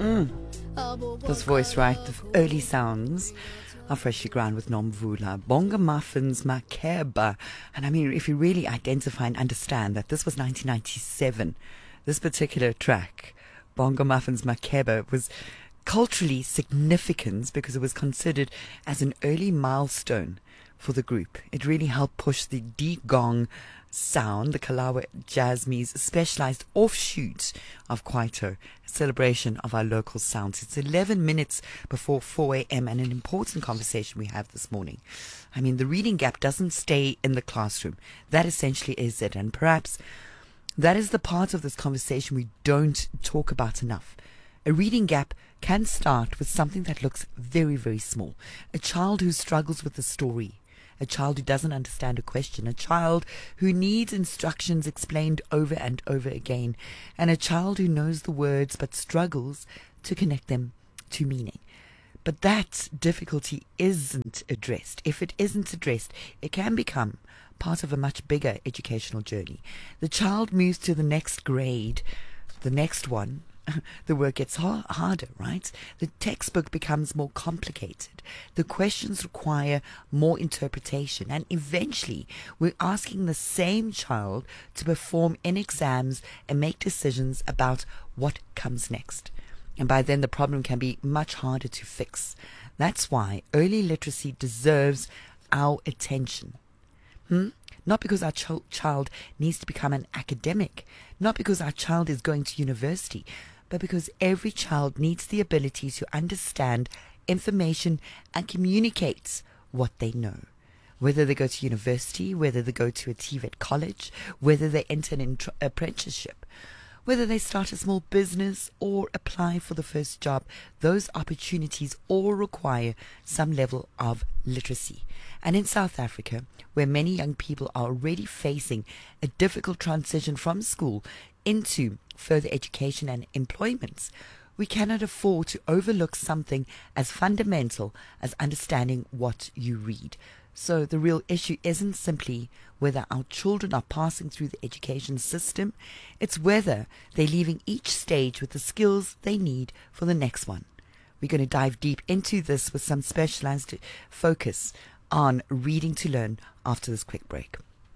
This voice, right? The early sounds are freshly ground with Nomvula. Bonga Muffins Makeba. And I mean, if you really identify and understand that this was 1997, this particular track, Bonga Muffins Makeba, was culturally significant because it was considered as an early milestone for the group. It really helped push the Digong sound, the Kalawa Jasmines, specialized offshoot of Kwaito, a celebration of our local sounds. It's 11 minutes before 4 a.m. and an important conversation we have this morning. I mean, the reading gap doesn't stay in the classroom. That essentially is it. And perhaps that is the part of this conversation we don't talk about enough. A reading gap can start with something that looks very, very small. A child who struggles with a story, a child who doesn't understand a question, a child who needs instructions explained over and over again, and a child who knows the words but struggles to connect them to meaning. But that difficulty isn't addressed. If it isn't addressed, it can become part of a much bigger educational journey. The child moves to the next grade, the next one. The work gets harder, right? The textbook becomes more complicated. The questions require more interpretation. And eventually, we're asking the same child to perform in exams and make decisions about what comes next. And by then, the problem can be much harder to fix. That's why early literacy deserves our attention. Not because our child needs to become an academic, not because our child is going to university, but because every child needs the ability to understand information and communicate what they know. Whether they go to university, whether they go to a TVET college, whether they enter an apprenticeship, whether they start a small business or apply for the first job, those opportunities all require some level of literacy. And in South Africa, where many young people are already facing a difficult transition from school into further education and employment, we cannot afford to overlook something as fundamental as understanding what you read. So the real issue isn't simply whether our children are passing through the education system, it's whether they're leaving each stage with the skills they need for the next one. We're going to dive deep into this with some specialized focus on reading to learn after this quick break.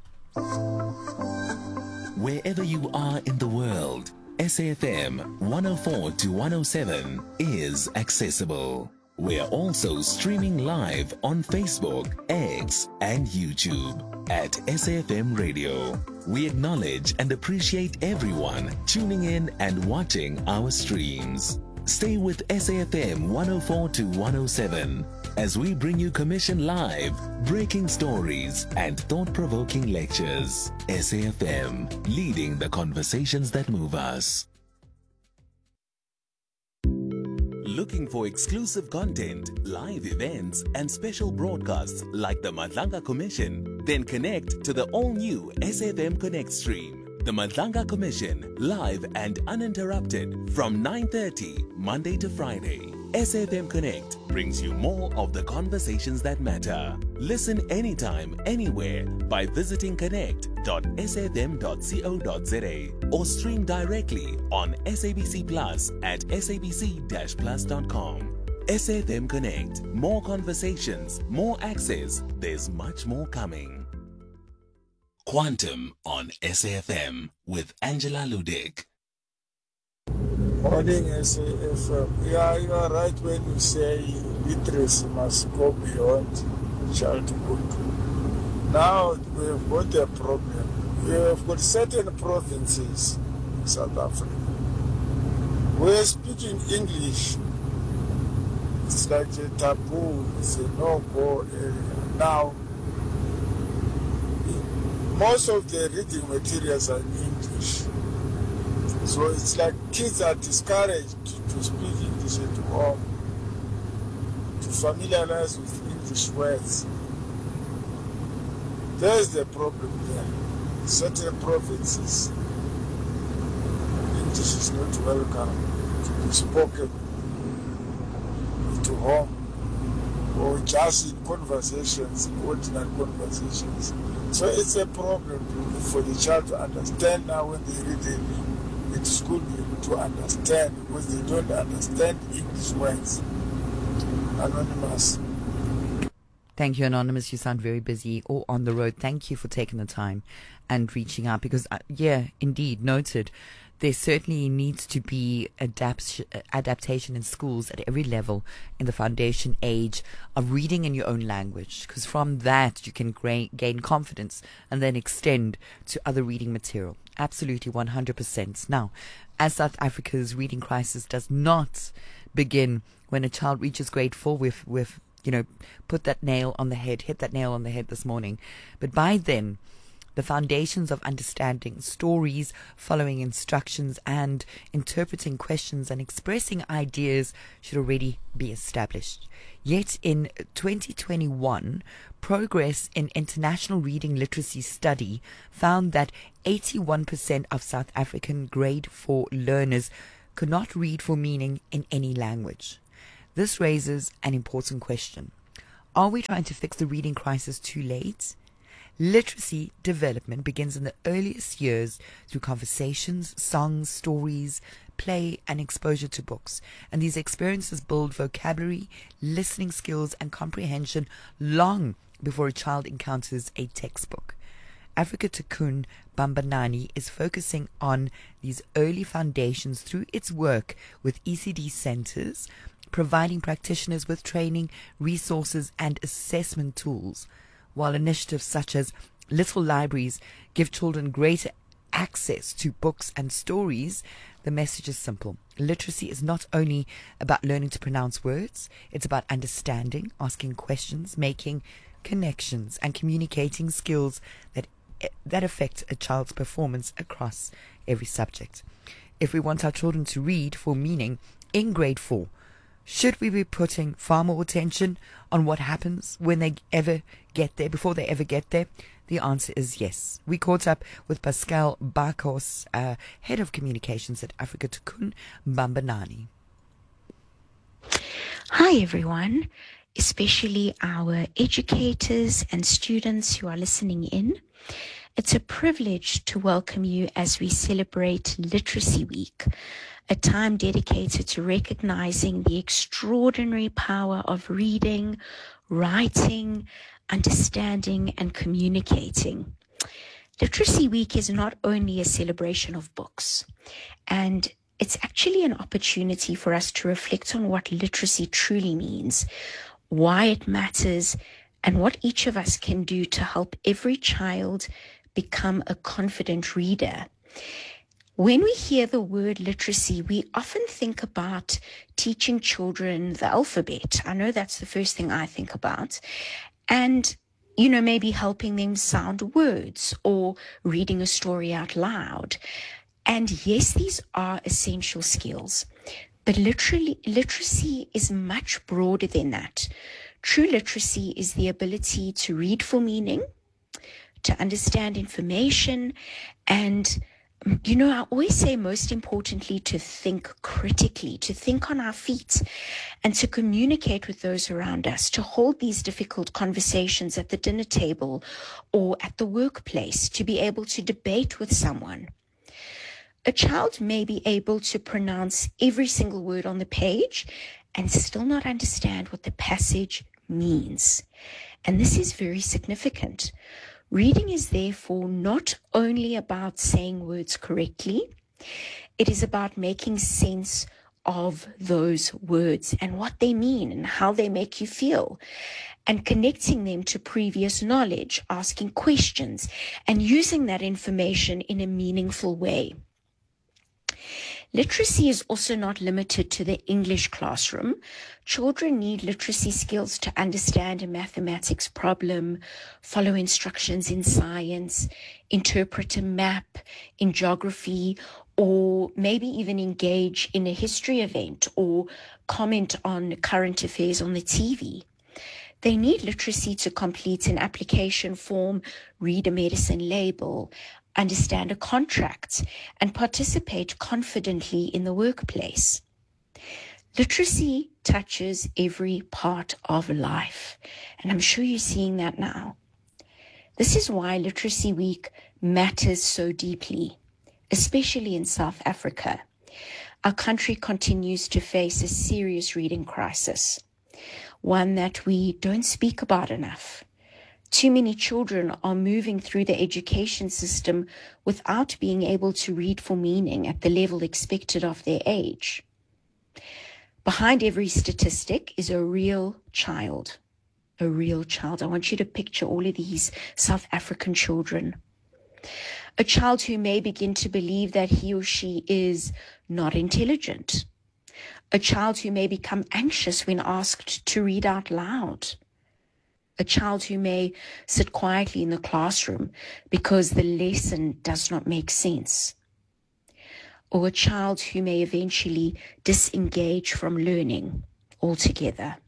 Wherever you are in the world, SAFM 104 to 107 is accessible. We're also streaming live on Facebook, X, and YouTube at SAFM Radio. We acknowledge and appreciate everyone tuning in and watching our streams. Stay with SAFM 104 to 107 as we bring you commission live, breaking stories, and thought-provoking lectures. SAFM, leading the conversations that move us. Looking for exclusive content, live events, and special broadcasts like the Madlanga Commission? Then connect to the all-new SAFM Connect stream. The Madlanga Commission, live and uninterrupted from 9:30 Monday to Friday. SAFM Connect brings you more of the conversations that matter. Listen anytime, anywhere by visiting connect.safm.co.za or stream directly on SABC Plus at sabc-plus.com. SAFM Connect. More conversations, more access. There's much more coming. Quantum on SAFM with Angela Ludick. Morning, SAFM. Yeah, you are right when you say literacy must go beyond childhood. Now we have got a problem. We have got certain provinces in South Africa where speaking English is like a taboo, it's a no-go area. Now, most of the reading materials are in English. So it's like kids are discouraged to speak English at home, to familiarize with English words. There's the problem there. Certain provinces, English is not welcome to be spoken to home or just in conversations, ordinary conversations. So it's a problem for the child to understand now when they read at school to understand, because they don't understand English words. Anonymous. Thank you, Anonymous. You sound very busy or on the road. Thank you for taking the time and reaching out because, indeed, noted. There certainly needs to be adaptation in schools at every level in the foundation age of reading in your own language, because from that you can gain confidence and then extend to other reading material. Absolutely 100%. Now, as South Africa's reading crisis does not begin when a child reaches grade 4 with put that nail on the head, hit that nail on the head this morning. But by then, the foundations of understanding stories, following instructions, and interpreting questions and expressing ideas should already be established. Yet in 2021, Progress in International Reading Literacy Study found that 81% of South African grade 4 learners could not read for meaning in any language. This raises an important question. Are we trying to fix the reading crisis too late? Literacy development begins in the earliest years through conversations, songs, stories, play, and exposure to books. And these experiences build vocabulary, listening skills, and comprehension long before a child encounters a textbook. Africa Tikkun Bambanani is focusing on these early foundations through its work with ECD centers, providing practitioners with training, resources, and assessment tools. While initiatives such as Little Libraries give children greater access to books and stories, the message is simple. Literacy is not only about learning to pronounce words, it's about understanding, asking questions, making connections, and communicating skills that affect a child's performance across every subject. If we want our children to read for meaning in grade 4, should we be putting far more attention on what happens when they ever get there, before they ever get there? The answer is yes. We caught up with Pascal Barkos, Head of Communications at Africa Tikkun Bambanani. Hi everyone, especially our educators and students who are listening in. It's a privilege to welcome you as we celebrate Literacy Week, a time dedicated to recognizing the extraordinary power of reading, writing, understanding, and communicating. Literacy Week is not only a celebration of books, and it's actually an opportunity for us to reflect on what literacy truly means, why it matters, and what each of us can do to help every child become a confident reader. When we hear the word literacy, we often think about teaching children the alphabet. I know that's the first thing I think about. And, maybe helping them sound words or reading a story out loud. And yes, these are essential skills, but literacy is much broader than that. True literacy is the ability to read for meaning, to understand information, and I always say, most importantly, to think critically, to think on our feet, and to communicate with those around us, to hold these difficult conversations at the dinner table or at the workplace, to be able to debate with someone. A child may be able to pronounce every single word on the page and still not understand what the passage means. And this is very significant. Reading is therefore not only about saying words correctly, it is about making sense of those words and what they mean and how they make you feel, and connecting them to previous knowledge, asking questions, and using that information in a meaningful way. Literacy is also not limited to the English classroom. Children need literacy skills to understand a mathematics problem, follow instructions in science, interpret a map in geography, or maybe even engage in a history event or comment on current affairs on the TV. They need literacy to complete an application form, read a medicine label, understand a contract, and participate confidently in the workplace. Literacy touches every part of life, and I'm sure you're seeing that now. This is why Literacy Week matters so deeply. especially in South Africa. Our country continues to face a serious reading crisis, one that we don't speak about enough. Too many children are moving through the education system without being able to read for meaning at the level expected of their age. Behind every statistic is a real child. A real child. I want you to picture all of these South African children. A child who may begin to believe that he or she is not intelligent. A child who may become anxious when asked to read out loud. A child who may sit quietly in the classroom because the lesson does not make sense. Or a child who may eventually disengage from learning altogether.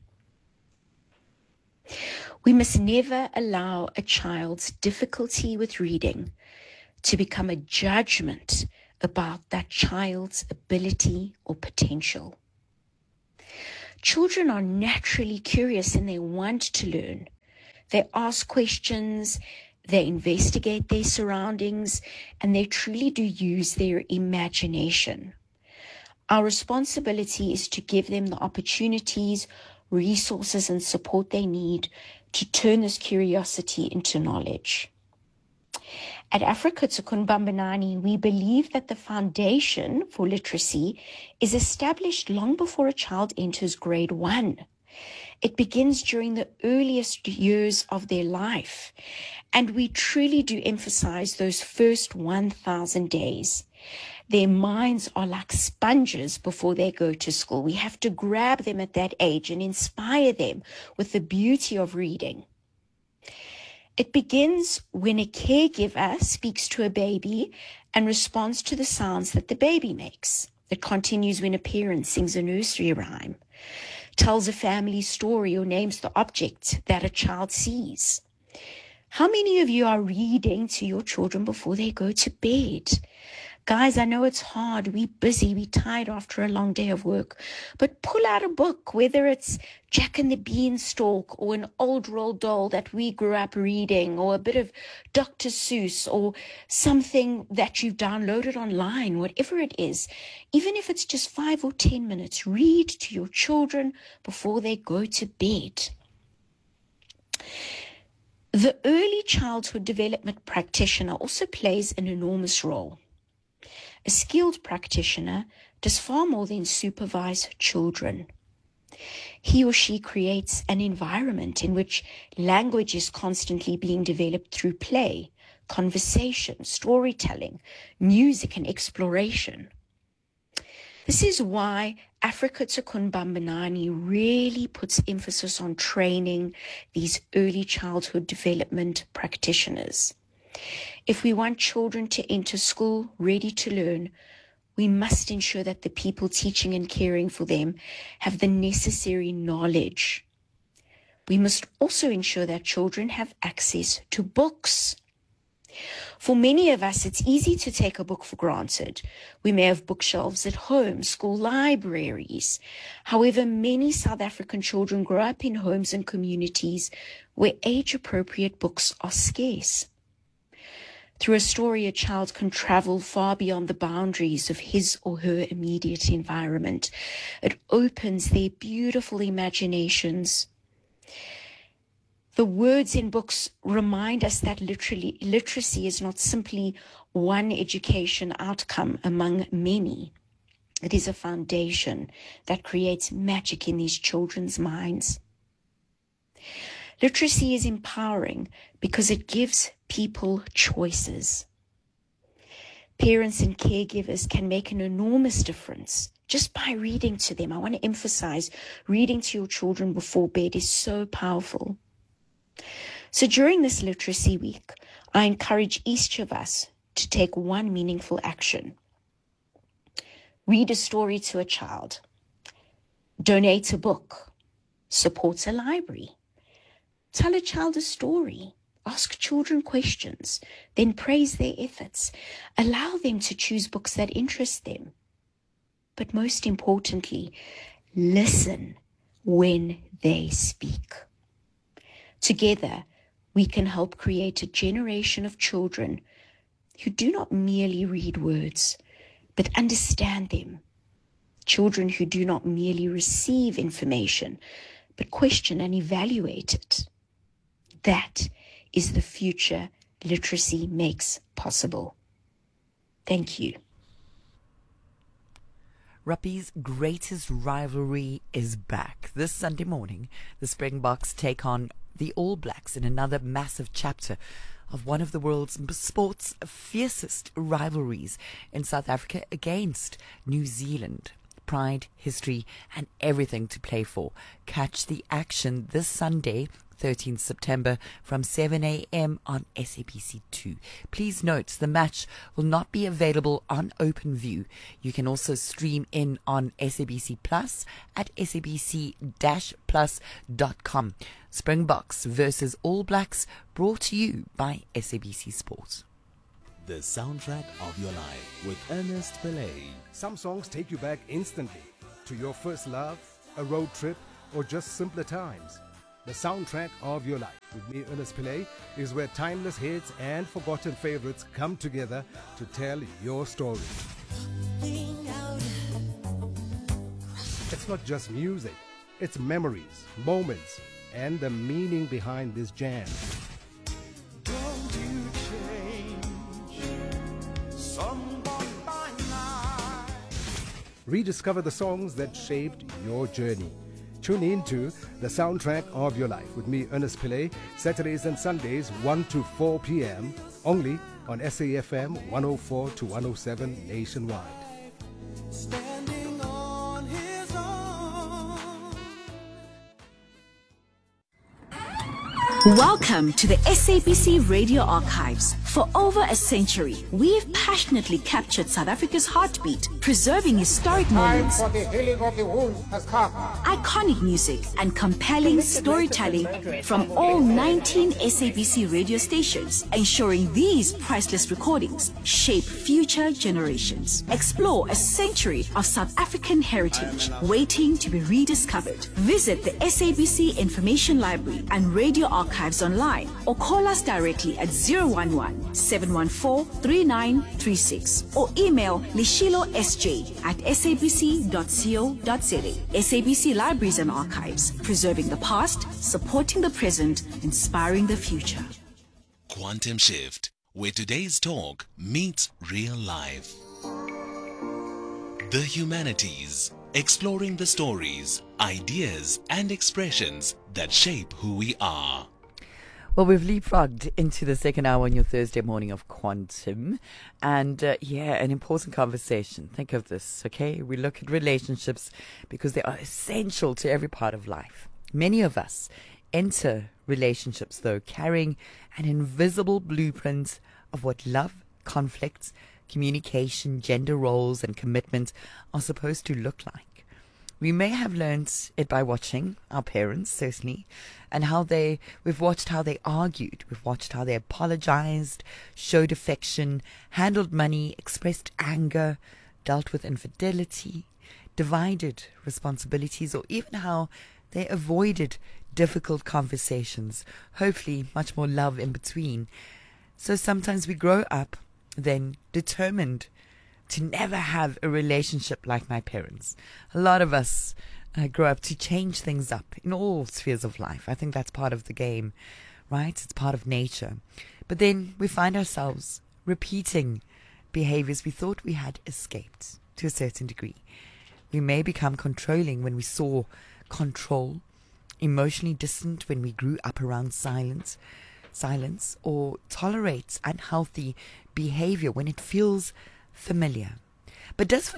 We must never allow a child's difficulty with reading to become a judgment about that child's ability or potential. Children are naturally curious and they want to learn. They ask questions, they investigate their surroundings, and they truly do use their imagination. Our responsibility is to give them the opportunities, resources, and support they need to turn this curiosity into knowledge. At Africa Tsukunbambanani, we believe that the foundation for literacy is established long before a child enters grade 1. It begins during the earliest years of their life, and we truly do emphasize those first 1,000 days. Their minds are like sponges before they go to school. We have to grab them at that age and inspire them with the beauty of reading. It begins when a caregiver speaks to a baby and responds to the sounds that the baby makes. It continues when a parent sings a nursery rhyme, tells a family story, or names the object that a child sees. How many of you are reading to your children before they go to bed? Guys, I know it's hard. We're busy. We're tired after a long day of work. But pull out a book, whether it's Jack and the Beanstalk or an old Roald Dahl that we grew up reading, or a bit of Dr. Seuss, or something that you've downloaded online, whatever it is. Even if it's just 5 or 10 minutes, read to your children before they go to bed. The early childhood development practitioner also plays an enormous role. A skilled practitioner does far more than supervise children. He or she creates an environment in which language is constantly being developed through play, conversation, storytelling, music, and exploration. This is why Africa Tsukunbambanani really puts emphasis on training these early childhood development practitioners. If we want children to enter school ready to learn, we must ensure that the people teaching and caring for them have the necessary knowledge. We must also ensure that children have access to books. For many of us, it's easy to take a book for granted. We may have bookshelves at home, school libraries. However, many South African children grow up in homes and communities where age-appropriate books are scarce. Through a story, a child can travel far beyond the boundaries of his or her immediate environment. It opens their beautiful imaginations. The words in books remind us that literacy is not simply one education outcome among many. It is a foundation that creates magic in these children's minds. Literacy is empowering because it gives people choices. Parents and caregivers can make an enormous difference just by reading to them. I want to emphasize, reading to your children before bed is so powerful. So during this literacy week, I encourage each of us to take one meaningful action. Read a story to a child. Donate a book. Support a library. Tell a child a story. Ask children questions. Then praise their efforts. Allow them to choose books that interest them. But most importantly, listen when they speak. Together, we can help create a generation of children who do not merely read words, but understand them. Children who do not merely receive information, but question and evaluate it. That is the future literacy makes possible. Thank you. Rugby's greatest rivalry is back. This Sunday morning, the Springboks take on the All Blacks in another massive chapter of one of the world's sport's fiercest rivalries in South Africa against New Zealand. Pride, history, and everything to play for. Catch the action this Sunday, 13th September from 7 a.m. on SABC2. Please note the match will not be available on OpenView. You can also stream in on SABC Plus at sabc-plus.com. Springboks versus All Blacks, brought to you by SABC Sport. The soundtrack of your life with Ernest Pillay. Some songs take you back instantly to your first love, a road trip, or just simpler times. The soundtrack of your life with me, Ernest Pillay, is where timeless hits and forgotten favorites come together to tell your story. It's not just music, it's memories, moments, and the meaning behind this jam. Don't you change someone by night. Rediscover the songs that shaped your journey. Tune in to The Soundtrack of Your Life with me, Ernest Pillay, Saturdays and Sundays, 1 to 4 p.m., only on SAFM 104 to 107 nationwide. Standing on his own. Welcome to the SABC Radio Archives. For over a century, we've passionately captured South Africa's heartbeat, preserving historic moments, For the healing of the wound has come. iconic music, and compelling storytelling from all 19 SABC radio stations, ensuring these priceless recordings shape future generations. Explore a century of South African heritage waiting to be rediscovered. Visit the SABC Information Library and Radio Archives online, or call us directly at 011-714-3936, or email lishilosj@sabc.co.za. SABC Libraries and Archives, preserving the past, supporting the present, inspiring the future. Quantum Shift, where today's talk meets real life. The humanities, exploring the stories, ideas, and expressions that shape who we are. Well, we've leapfrogged into the second hour on your Thursday morning of Quantum. And an important conversation. Think of this, okay? We look at relationships because they are essential to every part of life. Many of us enter relationships, though, carrying an invisible blueprint of what love, conflict, communication, gender roles, and commitment are supposed to look like. We may have learnt it by watching our parents, certainly, and we've watched how they argued, we've watched how they apologized, showed affection, handled money, expressed anger, dealt with infidelity, divided responsibilities, or even how they avoided difficult conversations, hopefully much more love in between. So sometimes we grow up then determined to never have a relationship like my parents. A lot of us grow up to change things up in all spheres of life. I think that's part of the game, right? It's part of nature. But then we find ourselves repeating behaviors we thought we had escaped to a certain degree. We may become controlling when we saw control, emotionally distant when we grew up around silence, or tolerate unhealthy behavior when it feels familiar. But does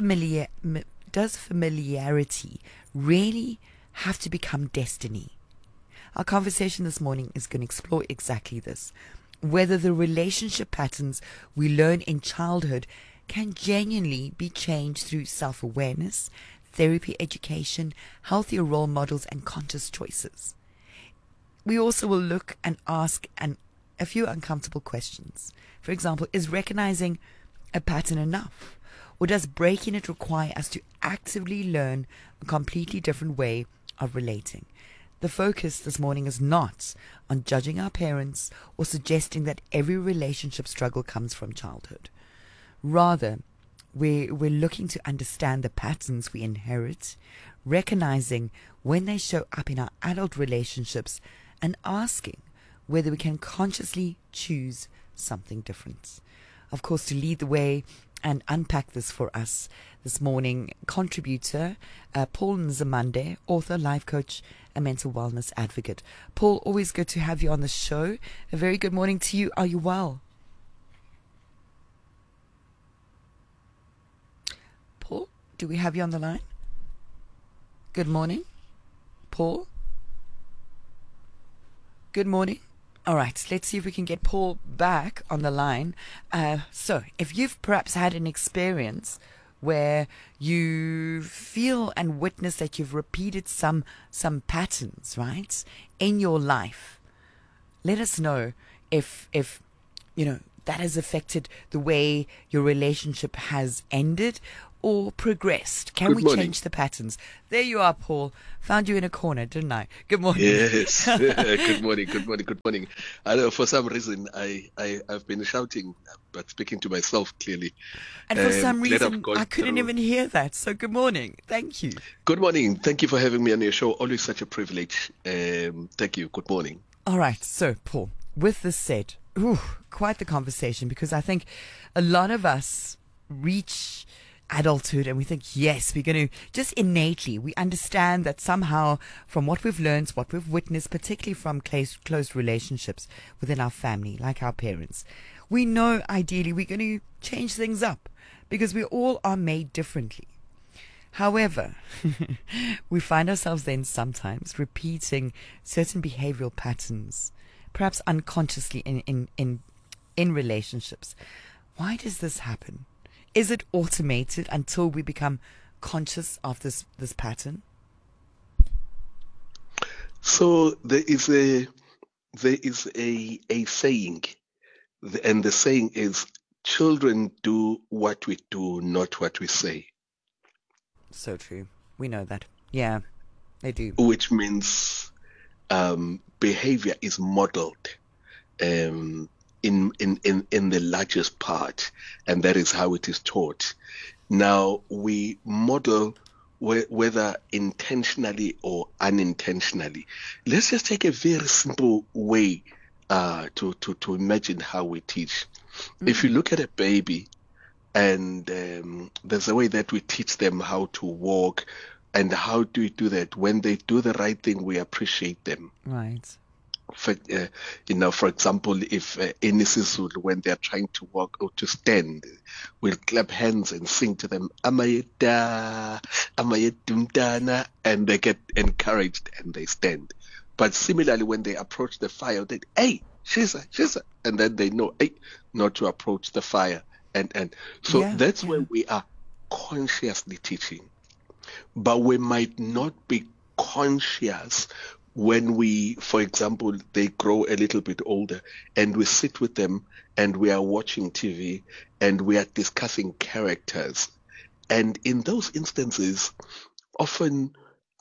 familiarity really have to become destiny? Our conversation this morning is going to explore exactly this. Whether the relationship patterns we learn in childhood can genuinely be changed through self-awareness, therapy, education, healthier role models, and conscious choices. We also will look and ask a few uncomfortable questions. For example, is recognizing a pattern enough? Or does breaking it require us to actively learn a completely different way of relating? The focus this morning is not on judging our parents or suggesting that every relationship struggle comes from childhood. Rather, we're looking to understand the patterns we inherit, recognizing when they show up in our adult relationships, and asking whether we can consciously choose something different. Of course, to lead the way and unpack this for us this morning, contributor Paul Nzimande, author, life coach, and mental wellness advocate. Paul, always good to have you on the show. A very good morning to you. Are you well? Paul, do we have you on the line? Good morning, Paul. Good morning. All right, let's see if we can get Paul back on the line. So, if you've perhaps had an experience where you feel and witness that you've repeated some patterns, right, in your life, let us know if you know that has affected the way your relationship has ended or progressed. Can we change the patterns? There you are, Paul. Found you in a corner, didn't I? Good morning. Yes. Good morning. I know for some reason I've been shouting, but speaking to myself clearly. And for some reason I couldn't even hear that. So good morning. Thank you. Good morning. Thank you for having me on your show. Always such a privilege. Thank you. Good morning. All right. So, Paul, with this said, quite the conversation, because I think a lot of us reach adulthood and we think, yes, we're going to just innately, we understand that somehow from what we've learned, what we've witnessed, particularly from close relationships within our family, like our parents, we know ideally we're going to change things up because we all are made differently. However, we find ourselves then sometimes repeating certain behavioral patterns, perhaps unconsciously in relationships. Why does this happen? Is it automated until we become conscious of this pattern? So there is a saying, and the saying is, children do what we do, not what we say. So true. We know that. Yeah, they do. Which means behavior is modeled in the largest part, and that is how it is taught. Now we model whether intentionally or unintentionally. Let's just take a very simple way to imagine how we teach. If you look at a baby, and there's a way that we teach them how to walk, and how do we do that? When they do the right thing, we appreciate them. Right. For example, if in isiZulu, when they're trying to walk or to stand, we'll clap hands and sing to them, Amayeda, Amayedumdana, and they get encouraged and they stand. But similarly, when they approach the fire, they, hey, Shisa, and then they know, hey, not to approach the fire. And so that's where we are consciously teaching. But we might not be conscious when we, for example, they grow a little bit older and we sit with them and we are watching TV and we are discussing characters. And in those instances, often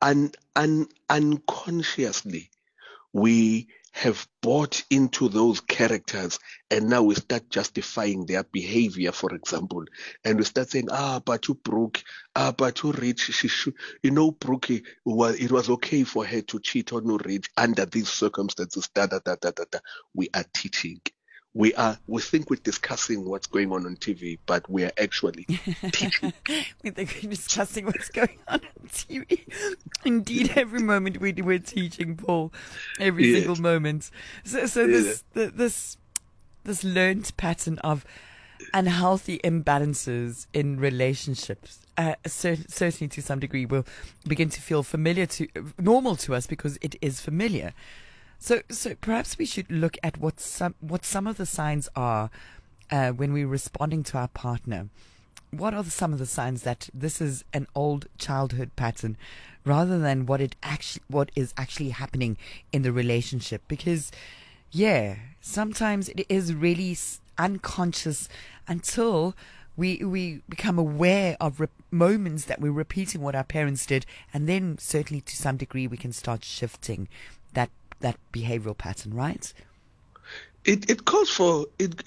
unconsciously, we have bought into those characters, and now we start justifying their behavior, for example, and we start saying, but you Brooke, but you Rich, Brooke, it was okay for her to cheat on you, Rich, under these circumstances, We are teaching. We think we're discussing what's going on TV, but we are actually teaching. We think we're discussing what's going on TV. Indeed, every moment we're teaching, Paul. Every single moment. So this learned pattern of unhealthy imbalances in relationships, certainly to some degree, will begin to feel normal to us because it is familiar. So perhaps we should look at what some of the signs are when we're responding to our partner. What are some of the signs that this is an old childhood pattern, rather than what is actually happening in the relationship? Because, sometimes it is really unconscious until we become aware of moments that we're repeating what our parents did, and then certainly to some degree we can start shifting that behavioral pattern, right? It calls for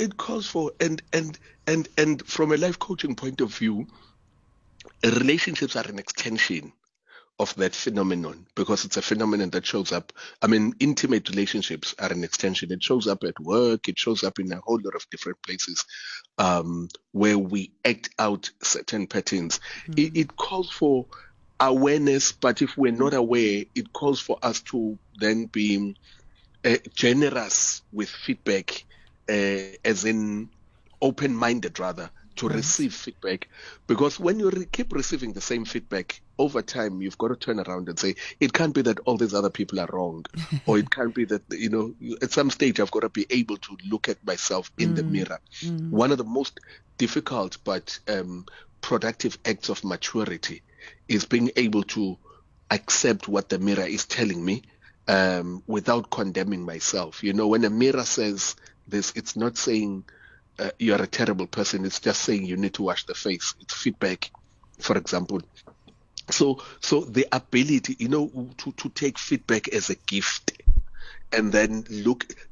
and from a life coaching point of view, relationships are an extension of that phenomenon, because it's a phenomenon that shows up. I mean, intimate relationships are an extension. It shows up at work. It shows up in a whole lot of different places where we act out certain patterns. It calls for awareness, but if we're not aware, it calls for us to then be generous with feedback, as in open-minded rather, to receive feedback. Because when you keep receiving the same feedback over time, you've got to turn around and say, it can't be that all these other people are wrong, or it can't be that, at some stage I've got to be able to look at myself in the mirror. One of the most difficult but productive acts of maturity is being able to accept what the mirror is telling me, without condemning myself. When a mirror says this, it's not saying you are a terrible person. It's just saying you need to wash the face. It's feedback, for example. So the ability, to take feedback as a gift, and then